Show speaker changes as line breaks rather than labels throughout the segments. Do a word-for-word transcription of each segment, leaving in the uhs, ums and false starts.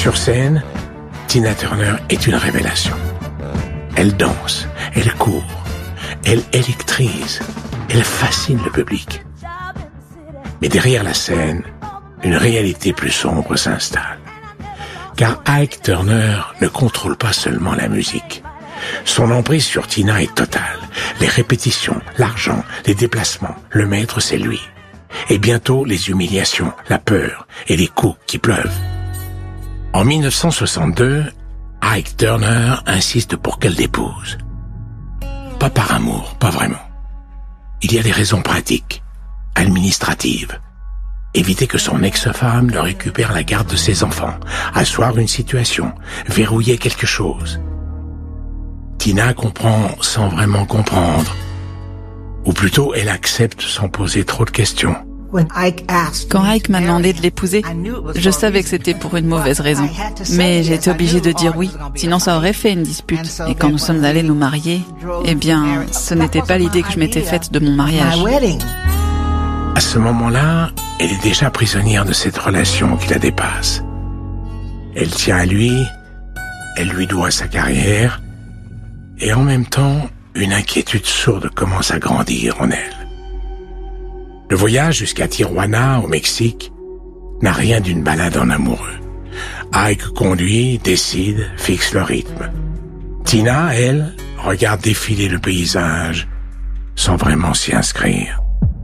Sur scène, Tina Turner est une révélation. Elle danse, elle court, elle électrise, elle fascine le public. Mais derrière la scène, une réalité plus sombre s'installe. Car Ike Turner ne contrôle pas seulement la musique. Son emprise sur Tina est totale. Les répétitions, l'argent, les déplacements, le maître c'est lui. Et bientôt les humiliations, la peur et les coups qui pleuvent. En mille neuf cent soixante-deux, Ike Turner insiste pour qu'elle l'épouse. Pas par amour, pas vraiment. Il y a des raisons pratiques, administratives. Éviter que son ex-femme ne récupère la garde de ses enfants, asseoir une situation, verrouiller quelque chose. Tina comprend sans vraiment comprendre. Ou plutôt, elle accepte sans poser trop de questions.
Quand Ike m'a demandé de l'épouser, je savais que c'était pour une mauvaise raison. Mais j'étais obligée de dire oui, sinon ça aurait fait une dispute. Et quand nous sommes allés nous marier, eh bien, ce n'était pas l'idée que je m'étais faite de mon mariage.
À ce moment-là, elle est déjà prisonnière de cette relation qui la dépasse. Elle tient à lui, elle lui doit sa carrière, et en même temps, une inquiétude sourde commence à grandir en elle. Le voyage jusqu'à Tijuana, au Mexique, n'a rien d'une balade en amoureux. Ike conduit, décide, fixe le rythme. Tina, elle, regarde défiler le paysage sans vraiment s'y inscrire.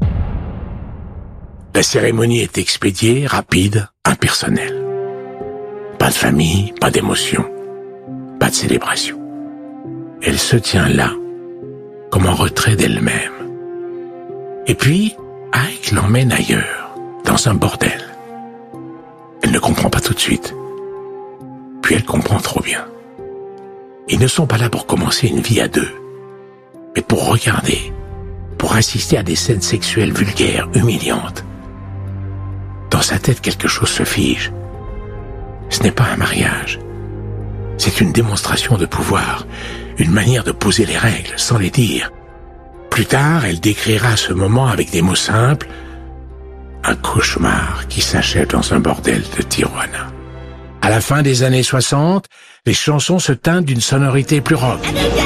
La cérémonie est expédiée, rapide, impersonnelle. Pas de famille, pas d'émotion, pas de célébration. Elle se tient là, comme en retrait d'elle-même. Et puis, Ike l'emmène ailleurs, dans un bordel. Elle ne comprend pas tout de suite. Puis elle comprend trop bien. Ils ne sont pas là pour commencer une vie à deux, mais pour regarder, pour assister à des scènes sexuelles vulgaires, humiliantes. Dans sa tête, quelque chose se fige. Ce n'est pas un mariage. C'est une démonstration de pouvoir, une manière de poser les règles sans les dire. Plus tard, elle décrira ce moment avec des mots simples, un cauchemar qui s'achève dans un bordel de Tijuana. À la fin des années soixante, les chansons se teintent d'une sonorité plus rock.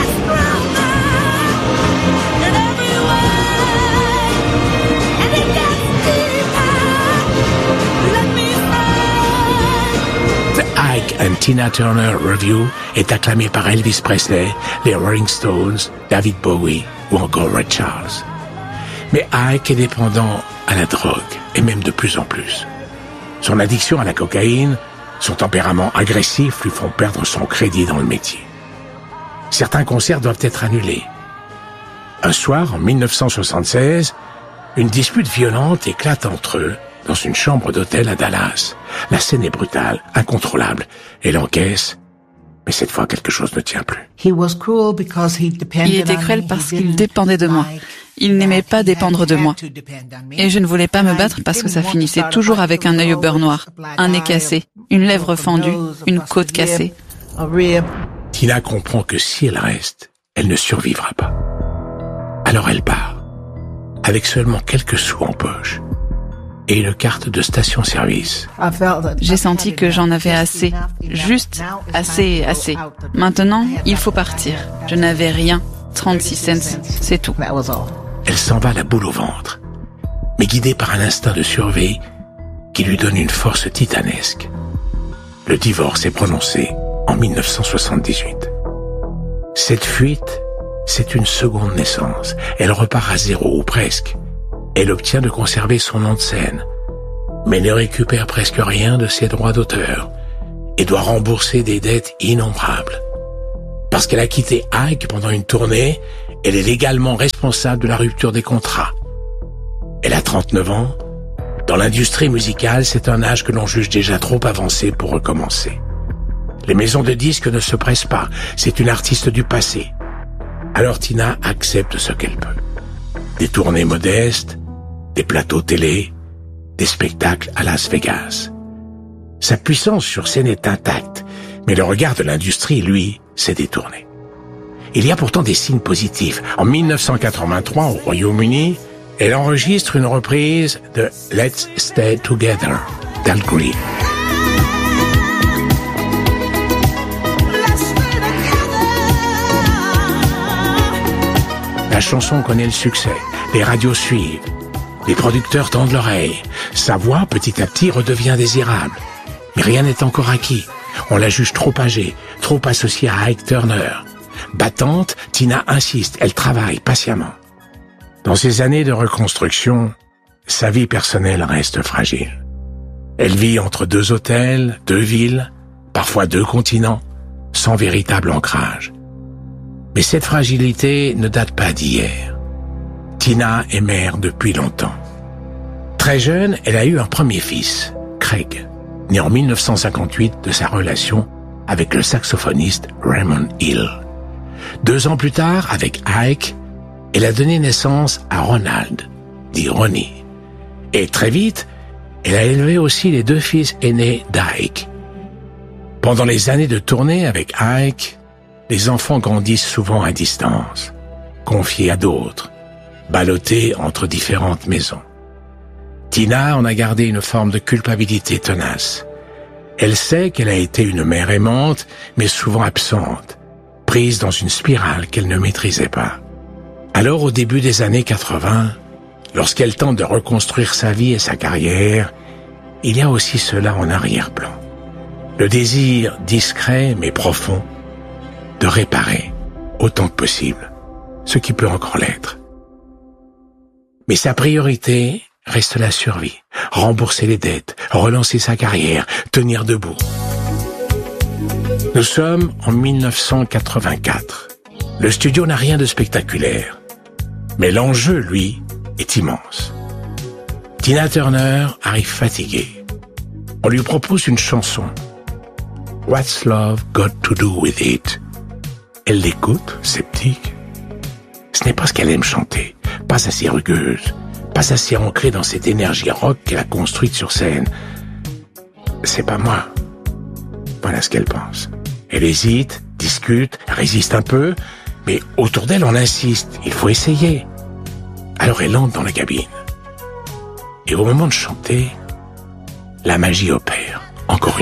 Ike and Tina Turner Review est acclamé par Elvis Presley, les Rolling Stones, David Bowie ou encore Ray Charles. Mais Ike est dépendant à la drogue, et même de plus en plus. Son addiction à la cocaïne, son tempérament agressif lui font perdre son crédit dans le métier. Certains concerts doivent être annulés. Un soir, en mille neuf cent soixante-seize, une dispute violente éclate entre eux dans une chambre d'hôtel à Dallas. La scène est brutale, incontrôlable. Elle encaisse, mais cette fois quelque chose ne tient plus.
Il était cruel parce qu'il dépendait de moi. Il n'aimait pas dépendre de moi. Et je ne voulais pas me battre parce que ça finissait toujours avec un œil au beurre noir, un nez cassé, une lèvre fendue, une côte cassée.
Tina comprend que si elle reste, elle ne survivra pas. Alors elle part, avec seulement quelques sous en poche et une carte de station-service.
J'ai senti que j'en avais assez, juste assez, assez. Maintenant, il faut partir. Je n'avais rien, trente-six cents, c'est tout.
Elle s'en va la boule au ventre, mais guidée par un instinct de survie qui lui donne une force titanesque. Le divorce est prononcé en mille neuf cent soixante-dix-huit. Cette fuite, c'est une seconde naissance. Elle repart à zéro, ou presque. Elle obtient de conserver son nom de scène, mais ne récupère presque rien de ses droits d'auteur et doit rembourser des dettes innombrables. Parce qu'elle a quitté Ike pendant une tournée, elle est légalement responsable de la rupture des contrats. Elle a trente-neuf ans. Dans l'industrie musicale, c'est un âge que l'on juge déjà trop avancé pour recommencer. Les maisons de disques ne se pressent pas. C'est une artiste du passé. Alors Tina accepte ce qu'elle peut. Des tournées modestes, des plateaux télé, des spectacles à Las Vegas. Sa puissance sur scène est intacte, mais le regard de l'industrie, lui, s'est détourné. Il y a pourtant des signes positifs. En mille neuf cent quatre-vingt-trois, au Royaume-Uni, elle enregistre une reprise de Let's Stay Together d'Al Green. La chanson connaît le succès. Les radios suivent. Les producteurs tendent l'oreille. Sa voix, petit à petit, redevient désirable. Mais rien n'est encore acquis. On la juge trop âgée, trop associée à Ike Turner. Battante, Tina insiste, elle travaille patiemment. Dans ces années de reconstruction, sa vie personnelle reste fragile. Elle vit entre deux hôtels, deux villes, parfois deux continents, sans véritable ancrage. Mais cette fragilité ne date pas d'hier. Tina est mère depuis longtemps. Très jeune, elle a eu un premier fils, Craig, né en mille neuf cent cinquante-huit de sa relation avec le saxophoniste Raymond Hill. Deux ans plus tard, avec Ike, elle a donné naissance à Ronald, dit Ronnie. Et très vite, elle a élevé aussi les deux fils aînés d'Ike. Pendant les années de tournée avec Ike, les enfants grandissent souvent à distance, confiés à d'autres, ballottés entre différentes maisons. Tina en a gardé une forme de culpabilité tenace. Elle sait qu'elle a été une mère aimante, mais souvent absente, prise dans une spirale qu'elle ne maîtrisait pas. Alors, au début des années quatre-vingts, lorsqu'elle tente de reconstruire sa vie et sa carrière, il y a aussi cela en arrière-plan. Le désir discret mais profond de réparer autant que possible ce qui peut encore l'être. Mais sa priorité reste la survie, rembourser les dettes, relancer sa carrière, tenir debout. Nous sommes en mille neuf cent quatre-vingt-quatre. Le studio n'a rien de spectaculaire, mais l'enjeu, lui, est immense. Tina Turner arrive fatiguée. On lui propose une chanson. What's Love Got to Do With It? Elle l'écoute, sceptique. Ce n'est pas ce qu'elle aime chanter, pas assez rugueuse, pas assez ancrée dans cette énergie rock qu'elle a construite sur scène. C'est pas moi. Voilà ce qu'elle pense. Elle hésite, discute, résiste un peu, mais autour d'elle on insiste, il faut essayer. Alors elle entre dans la cabine. Et au moment de chanter, la magie opère, encore une fois.